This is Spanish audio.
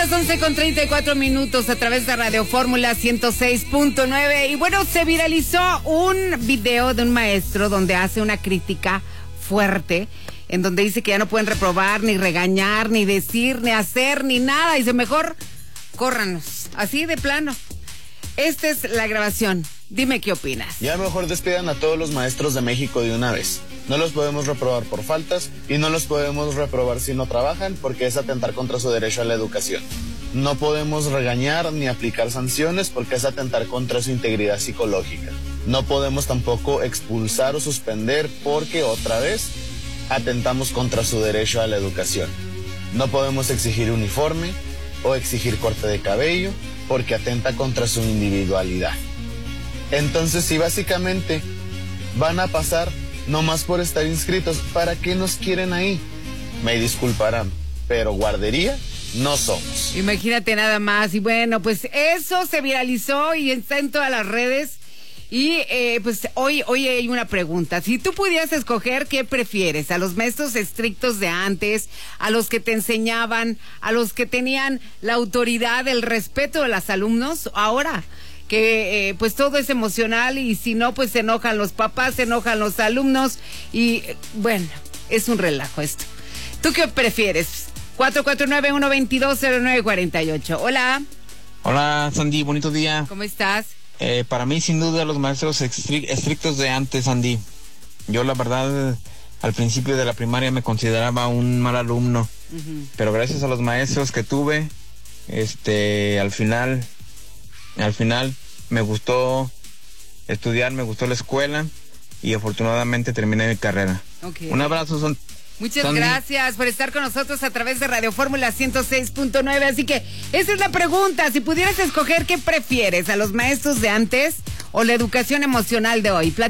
Las 11:34 a través de Radio Fórmula 106.9. Y bueno, se viralizó un video de un maestro donde hace una crítica fuerte, en donde dice que ya no pueden reprobar, ni regañar, ni decir, ni hacer, ni nada. Dice, mejor córranos, así de plano. Esta es la grabación. Dime qué opinas. Ya mejor despidan a todos los maestros de México de una vez. No los podemos reprobar por faltas y no los podemos reprobar si no trabajan, porque es atentar contra su derecho a la educación. No podemos regañar ni aplicar sanciones porque es atentar contra su integridad psicológica. No podemos tampoco expulsar o suspender porque otra vez atentamos contra su derecho a la educación. No podemos exigir uniforme o exigir corte de cabello porque atenta contra su individualidad. Entonces, si básicamente van a pasar nomás por estar inscritos, ¿para qué nos quieren ahí? Me disculparán, pero guardería no somos. Imagínate nada más. Y bueno, pues eso se viralizó y está en todas las redes. Y pues hoy hay una pregunta. Si tú pudieras escoger, ¿qué prefieres? ¿A los maestros estrictos de antes? ¿A los que te enseñaban? ¿A los que tenían la autoridad, el respeto de los alumnos? Ahora que pues todo es emocional y si no, pues se enojan los papás, se enojan los alumnos y bueno, es un relajo esto. ¿Tú qué prefieres? 449-122-0948. Hola. Hola, Sandy, bonito día. ¿Cómo estás? Para mí, sin duda, los maestros estrictos de antes, Sandy. Yo, la verdad, al principio de la primaria me consideraba un mal alumno. Pero gracias a los maestros que tuve, al final me gustó estudiar, me gustó la escuela y afortunadamente terminé mi carrera. Okay. Un abrazo, Muchas Sandy. Gracias por estar con nosotros a través de Radio Fórmula 106.9. Así que esa es la pregunta. Si pudieras escoger, ¿qué prefieres? ¿A los maestros de antes o la educación emocional de hoy?